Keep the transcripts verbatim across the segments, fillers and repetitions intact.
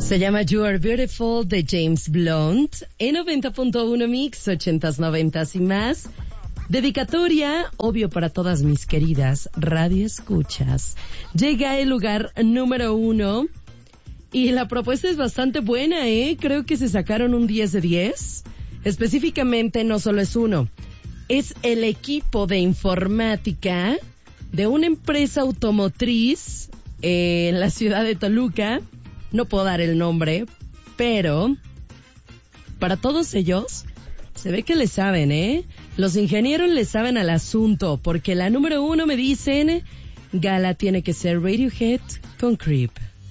Se llama You Are Beautiful de James Blunt en noventa punto uno Mix, ochentas, noventas y más. Dedicatoria, obvio, para todas mis queridas radioescuchas. Llega el lugar número uno y la propuesta es bastante buena, ¿eh? Creo que se sacaron un diez de diez. Específicamente no solo es uno, es el equipo de informática de una empresa automotriz eh, en la ciudad de Toluca. No puedo dar el nombre, pero para todos ellos se ve que le saben, ¿eh? Los ingenieros le saben al asunto, porque la número uno me dicen, Gala, tiene que ser Radiohead con Creep.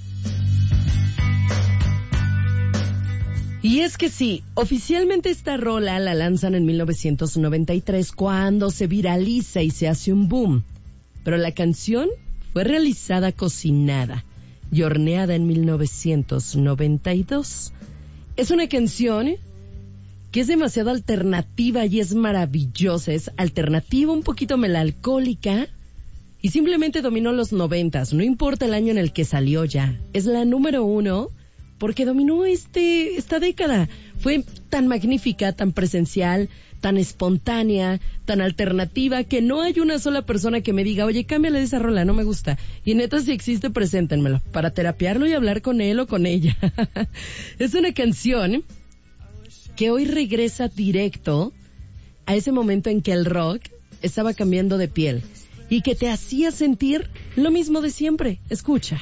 Y es que sí, oficialmente esta rola la lanzan en mil novecientos noventa y tres cuando se viraliza y se hace un boom. Pero la canción fue realizada cocinada y horneada en mil novecientos noventa y dos. Es una canción que es demasiado alternativa y es maravillosa. Es alternativa, un poquito melancólica y simplemente dominó los noventas. No importa el año en el que salió ya. Es la número uno porque dominó este esta década. Fue tan magnífica, tan presencial, tan espontánea, tan alternativa, que no hay una sola persona que me diga, oye, cámbiale de esa rola, no me gusta. Y neta, si existe, preséntenmelo, para terapiarlo y hablar con él o con ella. Es una canción que hoy regresa directo a ese momento en que el rock estaba cambiando de piel y que te hacía sentir lo mismo de siempre. Escucha.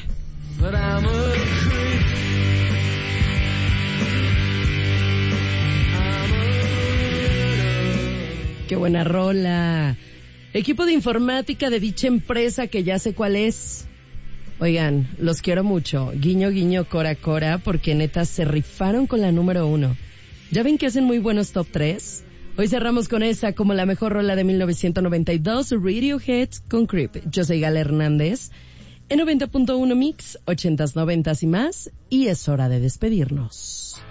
¡Qué buena rola! Equipo de informática de dicha empresa que ya sé cuál es. Oigan, los quiero mucho. Guiño, guiño, cora, cora, porque neta se rifaron con la número uno. ¿Ya ven que hacen muy buenos top tres? Hoy cerramos con esa como la mejor rola de mil novecientos noventa y dos, Radiohead con Creep. Yo soy Gala Hernández, en noventa punto uno Mix, ochentas, noventas y más, y es hora de despedirnos.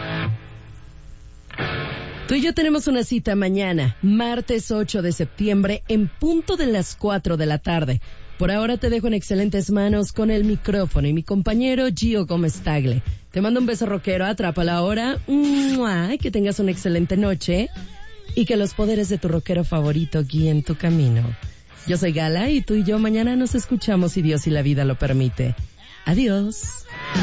Tú y yo tenemos una cita mañana, martes ocho de septiembre, en punto de las cuatro de la tarde. Por ahora te dejo en excelentes manos con el micrófono y mi compañero Gio Gómez Tagle. Te mando un beso rockero, atrápala ahora, ¡mua! Que tengas una excelente noche y que los poderes de tu rockero favorito guíen tu camino. Yo soy Gala y tú y yo mañana nos escuchamos si Dios y la vida lo permite. Adiós.